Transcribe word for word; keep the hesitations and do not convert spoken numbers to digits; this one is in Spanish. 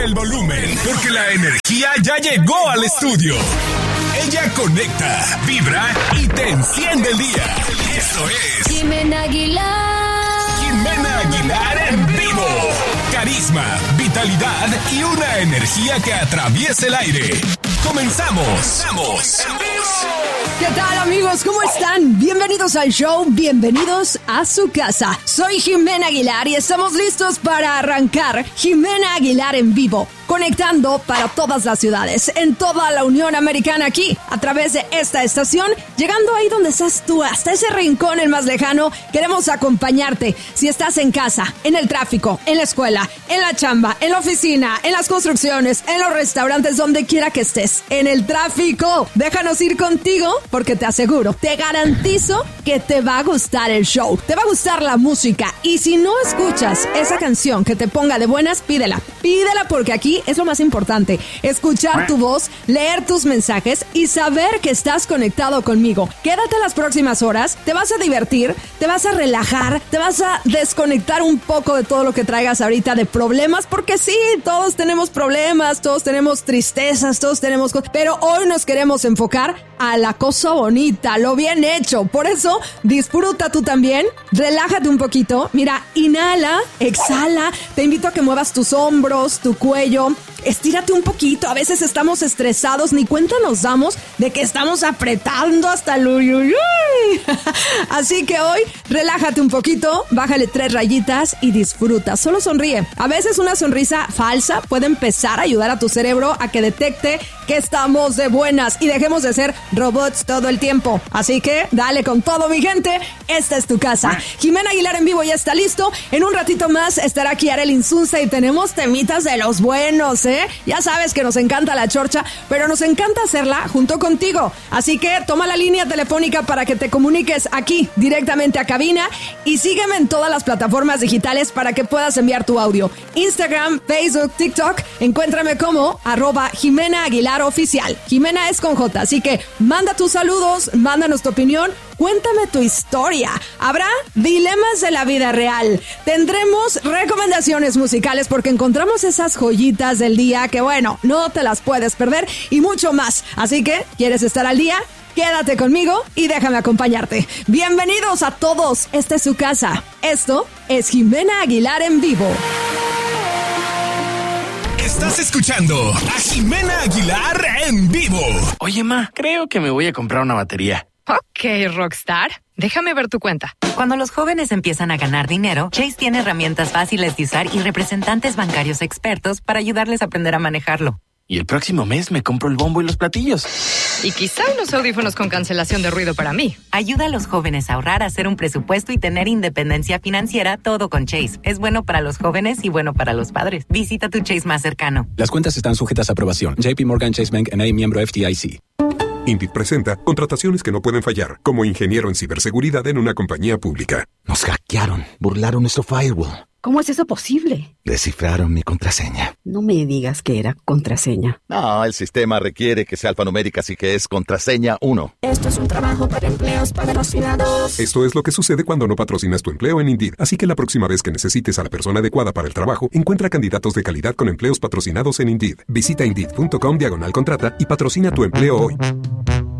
el volumen, porque la energía ya llegó al estudio. Ella conecta, vibra y te enciende el día. Esto es Jimena Aguilar. Jimena Aguilar en vivo. Carisma, vitalidad y una energía que atraviesa el aire. ¡Comenzamos! ¡Vamos! ¿Qué tal, amigos? ¿Cómo están? Bienvenidos al show, bienvenidos a su casa. Soy Jimena Aguilar y estamos listos para arrancar Jimena Aguilar en vivo, conectando para todas las ciudades, en toda la Unión Americana, aquí, a través de esta estación, llegando ahí donde estás tú, hasta ese rincón el más lejano. Queremos acompañarte. Si estás en casa, en el tráfico, en la escuela, en la chamba, en la oficina, en las construcciones, en los restaurantes, donde quiera que estés, en el tráfico, déjanos ir contigo, porque te aseguro, te garantizo que te va a gustar el show, te va a gustar la música. Y si no escuchas esa canción que te ponga de buenas, pídela, pídela, porque aquí es lo más importante, escuchar tu voz, leer tus mensajes y saber que estás conectado conmigo. Quédate las próximas horas, te vas a divertir, te vas a relajar, te vas a desconectar un poco de todo lo que traigas ahorita de problemas, porque sí, todos tenemos problemas, todos tenemos tristezas, todos tenemos cosas, pero hoy nos queremos enfocar a la cosa bonita, lo bien hecho. Por eso, disfruta tú también, relájate un poquito, mira, inhala, exhala, te invito a que muevas tus hombros, tu cuello, estírate un poquito. A veces estamos estresados, ni cuenta nos damos de que estamos apretando hasta el uy, uy, uy. Así que hoy, relájate un poquito, bájale tres rayitas y disfruta. Solo sonríe. A veces una sonrisa falsa puede empezar a ayudar a tu cerebro a que detecte que estamos de buenas y dejemos de ser robots todo el tiempo. Así que dale con todo, mi gente. Esta es tu casa. Jimena Aguilar en vivo ya está listo. En un ratito más estará aquí Arely Insunza y tenemos temitas de los buenos, ¿eh? Ya sabes que nos encanta la chorcha, pero nos encanta hacerla junto contigo. Así que toma la línea telefónica para que te comuniques aquí directamente a cabina y sígueme en todas las plataformas digitales para que puedas enviar tu audio. Instagram, Facebook, TikTok, encuéntrame como arroba Jimena Aguilar Oficial. Jimena es con J, así que manda tus saludos, mándanos tu opinión, cuéntame tu historia. Habrá dilemas de la vida real. Tendremos recomendaciones musicales porque encontramos esas joyitas del día que, bueno, no te las puedes perder y mucho más. Así que, ¿quieres estar al día? Quédate conmigo y déjame acompañarte. Bienvenidos a todos. Esta es su casa. Esto es Jimena Aguilar en vivo. Estás escuchando a Jimena Aguilar en vivo. Oye, ma, creo que me voy a comprar una batería. Ok, Rockstar. Déjame ver tu cuenta. Cuando los jóvenes empiezan a ganar dinero, Chase tiene herramientas fáciles de usar y representantes bancarios expertos para ayudarles a aprender a manejarlo. Y el próximo mes me compro el bombo y los platillos. Y quizá unos audífonos con cancelación de ruido para mí. Ayuda a los jóvenes a ahorrar, a hacer un presupuesto y tener independencia financiera, todo con Chase. Es bueno para los jóvenes y bueno para los padres. Visita tu Chase más cercano. Las cuentas están sujetas a aprobación. J P Morgan Chase Bank N A, miembro F D I C. Indeed presenta contrataciones que no pueden fallar, como ingeniero en ciberseguridad en una compañía pública. Nos hackearon, burlaron nuestro firewall. ¿Cómo es eso posible? Descifraron mi contraseña. No me digas que era contraseña. No, el sistema requiere que sea alfanumérica, así que es contraseña uno. Esto es un trabajo para empleos patrocinados. Esto es lo que sucede cuando no patrocinas tu empleo en Indeed. Así que la próxima vez que necesites a la persona adecuada para el trabajo, encuentra candidatos de calidad con empleos patrocinados en Indeed. Visita Indeed punto com diagonal contrata y patrocina tu empleo hoy.